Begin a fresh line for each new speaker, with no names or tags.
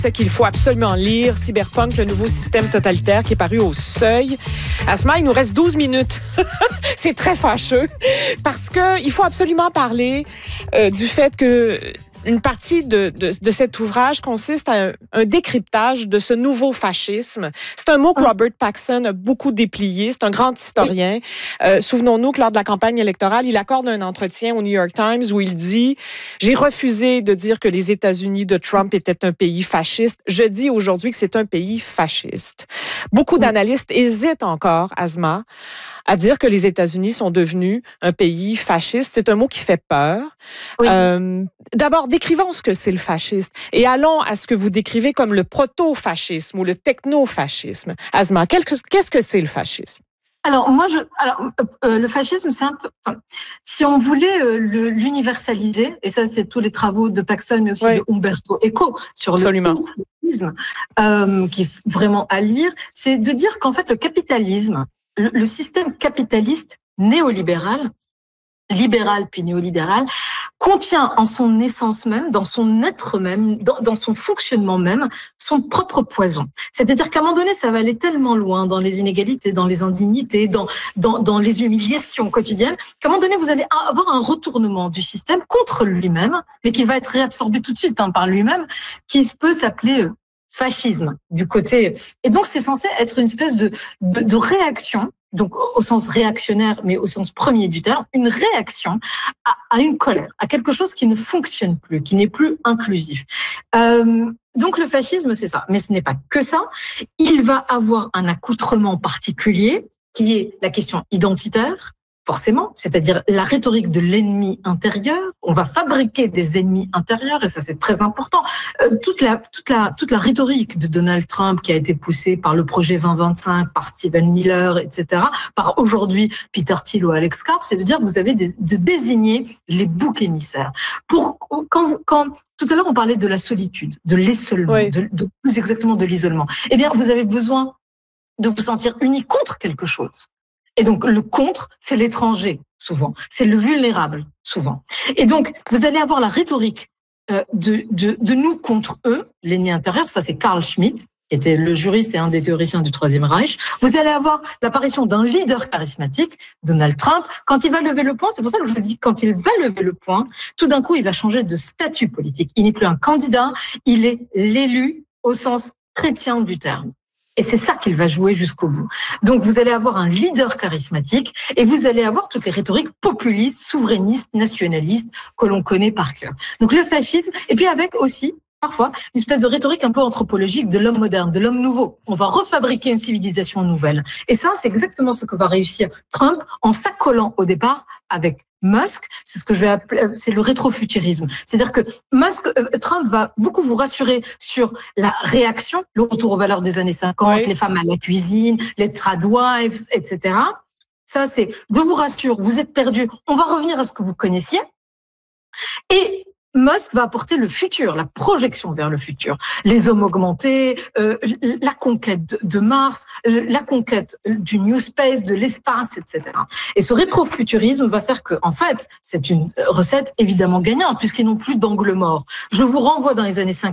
C'est qu'il faut absolument lire Cyberpunk, le nouveau système totalitaire qui est paru au Seuil. Asma, il nous reste 12 minutes. C'est très fâcheux parce que il faut absolument parler du fait que une partie de cet ouvrage consiste à un décryptage de ce nouveau fascisme. C'est un mot que Robert Paxson a beaucoup déplié. C'est un grand historien. Souvenons-nous que lors de la campagne électorale, il accorde un entretien au New York Times où il dit « J'ai refusé de dire que les États-Unis de Trump étaient un pays fasciste. Je dis aujourd'hui que c'est un pays fasciste. » Beaucoup d'analystes hésitent encore, Asma, à dire que les États-Unis sont devenus un pays fasciste. C'est un mot qui fait peur. Oui. D'abord, décrivons ce que c'est le fascisme et allons à ce que vous décrivez comme le proto-fascisme ou le techno-fascisme. Asma, qu'est-ce que c'est le fascisme?
Alors, le fascisme, c'est un peu... si on voulait l'universaliser, et ça, c'est tous les travaux de Paxson, mais aussi de Umberto Eco sur le fascisme, qui est vraiment à lire, c'est de dire qu'en fait, le capitalisme, le système capitaliste néolibéral, libéral puis néolibéral, contient en son essence même, dans son être même, dans son fonctionnement même, son propre poison. C'est-à-dire qu'à un moment donné, ça va aller tellement loin dans les inégalités, dans les indignités, dans les humiliations quotidiennes, qu'à un moment donné, vous allez avoir un retournement du système contre lui-même, mais qui va être réabsorbé tout de suite par lui-même, qui peut s'appeler fascisme du côté. Et donc, c'est censé être une espèce de réaction, donc au sens réactionnaire, mais au sens premier du terme, une réaction à une colère, à quelque chose qui ne fonctionne plus, qui n'est plus inclusif. Donc le fascisme, c'est ça. Mais ce n'est pas que ça. Il va avoir un accoutrement particulier, qui est la question identitaire, forcément, c'est-à-dire la rhétorique de l'ennemi intérieur. On va fabriquer des ennemis intérieurs et ça c'est très important. Toute la rhétorique de Donald Trump qui a été poussée par le projet 2025, par Stephen Miller, etc., par aujourd'hui Peter Thiel ou Alex Karp, c'est de dire vous avez de désigner les boucs émissaires. Quand tout à l'heure on parlait de la solitude, de l'isolement, plus exactement de l'isolement. Eh bien vous avez besoin de vous sentir unis contre quelque chose. Et donc, le contre, c'est l'étranger, souvent. C'est le vulnérable, souvent. Et donc, vous allez avoir la rhétorique de nous contre eux, l'ennemi intérieur. Ça, c'est Carl Schmitt, qui était le juriste et un des théoriciens du Troisième Reich. Vous allez avoir l'apparition d'un leader charismatique, Donald Trump. Quand il va lever le poing, c'est pour ça que je vous dis, quand il va lever le poing, tout d'un coup, il va changer de statut politique. Il n'est plus un candidat, il est l'élu au sens chrétien du terme. Et c'est ça qu'il va jouer jusqu'au bout. Donc, vous allez avoir un leader charismatique et vous allez avoir toutes les rhétoriques populistes, souverainistes, nationalistes que l'on connaît par cœur. Donc, le fascisme, et puis avec aussi, parfois, une espèce de rhétorique un peu anthropologique de l'homme moderne, de l'homme nouveau. On va refabriquer une civilisation nouvelle. Et ça, c'est exactement ce que va réussir Trump en s'accolant au départ avec Musk, c'est ce que je vais appeler, c'est le rétrofuturisme. C'est-à-dire que Trump va beaucoup vous rassurer sur la réaction, le retour aux valeurs des années 50, les femmes à la cuisine, les tradwives, etc. Ça, c'est, je vous rassure, vous êtes perdus, on va revenir à ce que vous connaissiez. Et Musk va apporter le futur, la projection vers le futur. Les hommes augmentés, la conquête de Mars, la conquête du New Space, de l'espace, etc. Et ce rétrofuturisme va faire que, en fait, c'est une recette évidemment gagnante puisqu'ils n'ont plus d'angle mort. Je vous renvoie dans les années 50.